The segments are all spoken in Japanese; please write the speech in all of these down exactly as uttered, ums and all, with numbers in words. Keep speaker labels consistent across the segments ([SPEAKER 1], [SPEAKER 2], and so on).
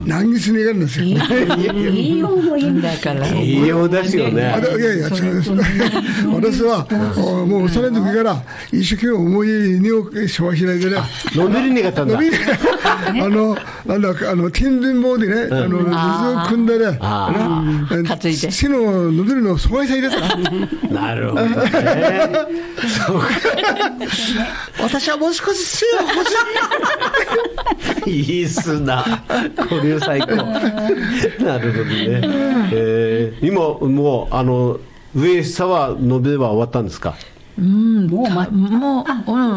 [SPEAKER 1] 何日にがるんですよ。
[SPEAKER 2] いい思いだから。
[SPEAKER 3] いいようですよね。
[SPEAKER 1] いやいや違うんです。私はもう幼い時から一生懸命思いにをしましないでね。
[SPEAKER 3] のびりにがったんだ。
[SPEAKER 1] あのなんだあの天然棒でね、あの水を汲んでね、
[SPEAKER 2] 担いで。
[SPEAKER 1] 死の伸びるのを阻害されたから。
[SPEAKER 3] なるほどね。そうか。
[SPEAKER 1] 私はもう少し強い欲しい。
[SPEAKER 3] いいっすな。これ最高。なるほどね。えー、今もうあの上下は延べは終わったんですか。
[SPEAKER 2] うん、もう、ま、もう、うんうん、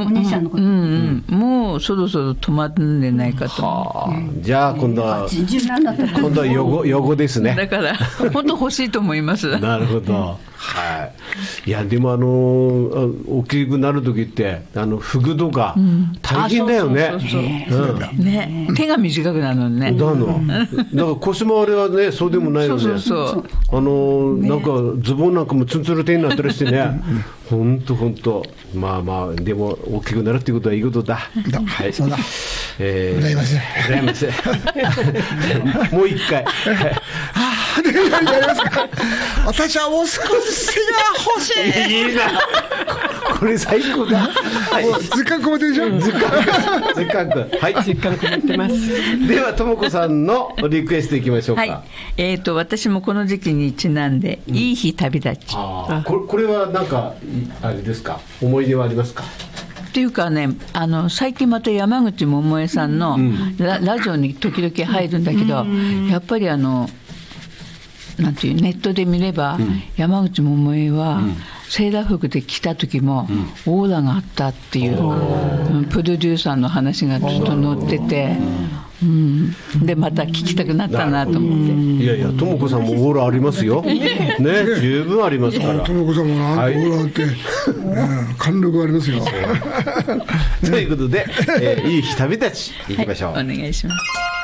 [SPEAKER 4] お姉ちゃんのこと、
[SPEAKER 2] うんうん、もうそろそろ止まるんじゃないかと。
[SPEAKER 3] はあ、じゃあ今度は今度は予後予後ですね。
[SPEAKER 2] だから本当欲しいと思います。
[SPEAKER 3] なるほど。はい。いやでもあの大きくなる時ってあのフグとか大変だよね。
[SPEAKER 2] ね、手が短くなるのね。
[SPEAKER 3] だの。だから腰回りはねそうでもないので、
[SPEAKER 2] そうそうそう。
[SPEAKER 3] あのなんかズボンなんかもツンツル手になったりしてね。本当本当。まあまあでも大きくなるっていうことはいいことだ。
[SPEAKER 1] はい。そうだ。
[SPEAKER 3] えー、
[SPEAKER 1] 羨ましい。
[SPEAKER 3] 羨ましい。もう一回。
[SPEAKER 1] ああ、やりますか。私はもう少し背が欲しい。
[SPEAKER 3] いいな。これ最高だ。はい。
[SPEAKER 1] 時間込めてるでしょ。
[SPEAKER 3] 時間。時間く。はい。
[SPEAKER 5] 時間込めてます。
[SPEAKER 3] ではともこさんのリクエストいきましょうか。
[SPEAKER 2] はい。えっと私もこの時期にちなんで、うん、いい日旅立ち。
[SPEAKER 3] ああ。これこれはなんかあれですか。思い出はありますか。
[SPEAKER 2] っていうかね、あの最近また山口百恵さんの ラ,、うん、ラジオに時々入るんだけど、うん、やっぱりあのなんていうネットで見れば、うん、山口百恵は、うん、セーラー服で来た時も、うん、オーラがあったっていう、うん、プロデューサーの話がずっと載ってて、うん、でまた聞きたくなったなと思って。
[SPEAKER 3] いやいや、ともこさんもオーラありますよ。ね、十分ありますから。
[SPEAKER 1] ともこさんもなんかオーラあって、はい、貫禄ありますよ。
[SPEAKER 3] ということで、えー、いい日旅立ちいきましょう。
[SPEAKER 2] はい、お願いします。